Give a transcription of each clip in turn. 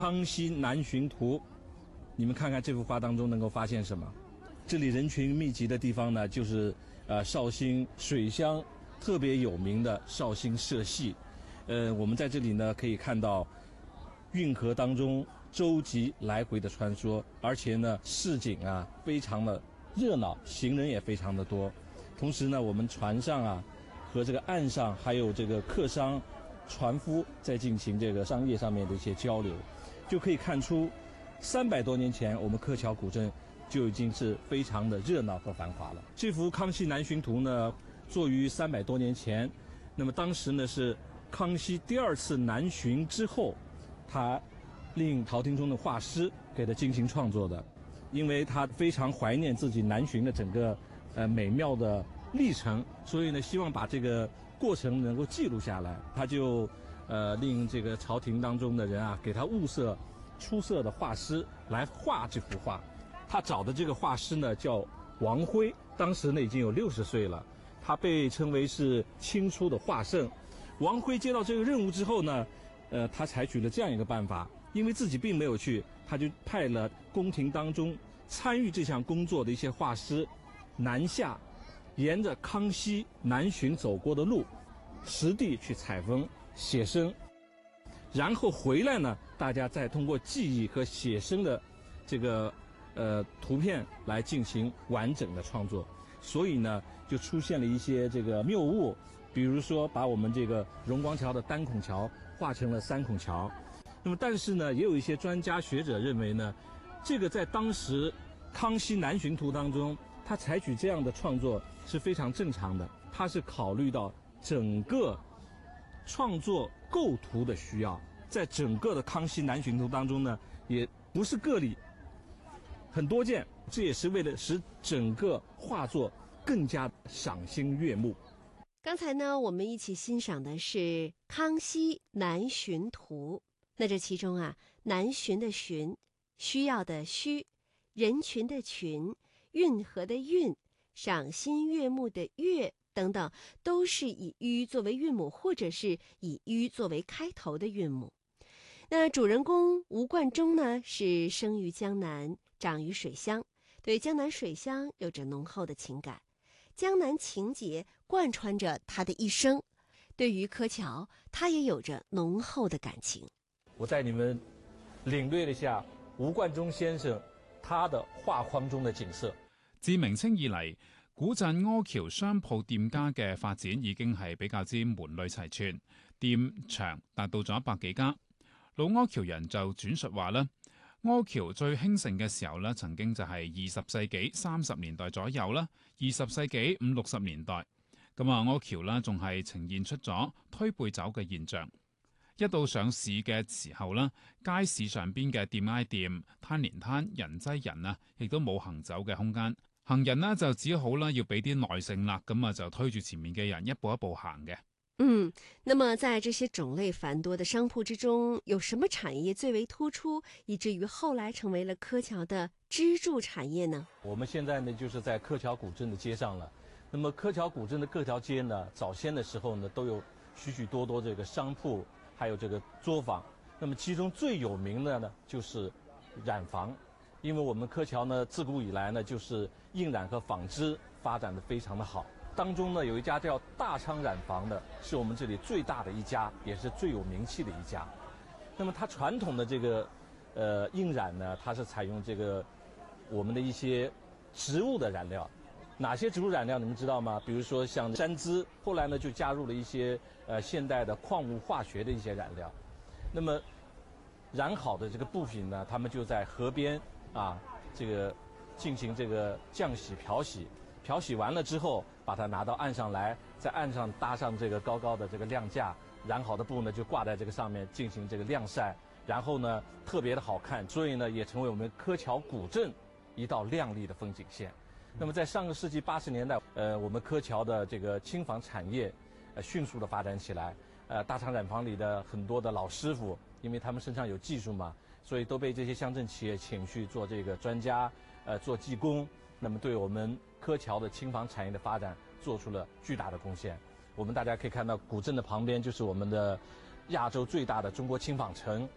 康熙南巡图，你们看看这幅画当中能够发现什么？这里人群密集的地方呢，就是绍兴水乡特别有名的绍兴社戏。我们在这里呢可以看到运河当中舟楫来回的穿梭，而且呢市井啊非常的热闹，行人也非常的多。同时呢，我们船上啊和这个岸上还有这个客商、船夫在进行这个商业上面的一些交流。就可以看出，300多年前我们柯桥古镇就已经是非常的热闹和繁华了。这幅《康熙南巡图》呢，作于300多年前，那么当时呢是康熙第2次南巡之后，他令朝廷中的画师给他进行创作的，因为他非常怀念自己南巡的整个美妙的历程，所以呢希望把这个过程能够记录下来，他就令这个朝廷当中的人啊，给他物色出色的画师来画这幅画。他找的这个画师呢叫王辉，当时呢已经有60岁了，他被称为是清初的画圣。王辉接到这个任务之后呢，他采取了这样一个办法，因为自己并没有去，他就派了宫廷当中参与这项工作的一些画师南下，沿着康熙南巡走过的路，实地去采风写生，然后回来呢，大家再通过记忆和写生的这个图片来进行完整的创作。所以呢，就出现了一些这个谬误，比如说把我们这个荣光桥的单孔桥画成了3孔桥。那么，但是呢，也有一些专家学者认为呢，这个在当时康熙南巡图当中，他采取这样的创作是非常正常的，他是考虑到整个创作构图的需要，在整个的康熙南巡图当中呢，也不是个例，很多见，这也是为了使整个画作更加赏心悦目。 刚才呢，我们一起欣赏的是《康熙南巡图》。那这其中啊，南巡的巡，需要的需，人群的群，运河的运，赏心悦目的悦等等，都是以吁作为韵母，或者是以吁作为开头的韵母。那主人公吴冠中呢，是生于江南，长于水乡，对江南水乡有着浓厚的情感，江南情节贯穿着他的一生。对于柯桥，他也有着浓厚的感情。 我带你们领略了一下吳冠中先生他的畫框中嘅景色。 自明清以嚟，古鎮柯橋商鋪店家嘅發展已經係比較之門類齊全，店場達到咗100幾家。老柯橋人就轉述話啦，柯橋最興盛嘅時候咧，曾經就係20世紀30年代左右啦，20世紀50、60年代。咁啊，柯橋啦仲係呈現出咗推背走嘅現象。一到上市嘅時候啦，街市上邊嘅店挨店、攤連攤、人擠人啊，亦都冇行走嘅空間。行人呢就只好啦，要俾啲耐性啦，咁啊就推住前面嘅人一步一步行嘅。 那麼在這些種類繁多的商鋪之中，有什麼產業最為突出，以至於後來成為了柯橋的支柱產業呢？ 我們現在呢就是在柯橋古鎮的街上了。那麼柯橋古鎮的各條街呢，早先的時候呢都有許許多多這個商鋪，還有這個作坊。那麼其中最有名的呢就是染坊，因為我們柯橋呢自古以來呢就是印染和紡織發展得非常的好。當中呢有一家叫大昌染坊的，是我們這裡最大的一家，也是最有名氣的一家。那麼它傳統的這個印染呢，它是採用這個我們的一些植物的染料。哪些植物染料你們知道嗎？比如說像山梔，後來呢就加入了一些現代的礦物化學的一些染料。那麼染好的這個布品呢，他們就在河邊啊，這個進行這個降洗、漂洗。漂洗完了之後，把它拿到岸上來，在岸上搭上這個高高的這個晾架，染好的布呢就掛在這個上面進行這個晾曬，然後呢特別的好看，所以呢也成為我們柯橋古鎮一道亮麗的風景線。那麼在上個世紀80年代，我們柯橋的這個輕紡產業迅速的發展起來，大昌染坊裡的很多的老師傅，因為他們身上有技術嘛，所以都被這些鄉鎮企業請去做這個專家，做技工。那麼對我們柯橋的輕紡產業的發展做出了巨大的貢獻。我們大家可以看到古鎮的旁邊就是我們的亞洲最大的中國輕紡城，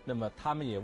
那麼他們也